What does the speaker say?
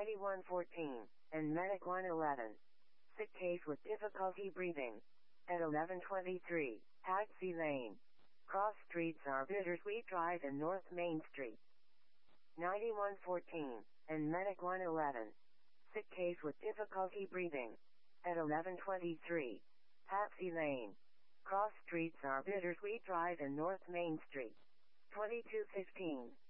9114, and Medic 111. Sick case with difficulty breathing. At 1123, Taxi Lane. Cross streets are Bittersweet Drive and North Main Street. 9114, and Medic 111. Sick case with difficulty breathing. At 1123, Taxi Lane. Cross streets are Bittersweet Drive and North Main Street. 2215,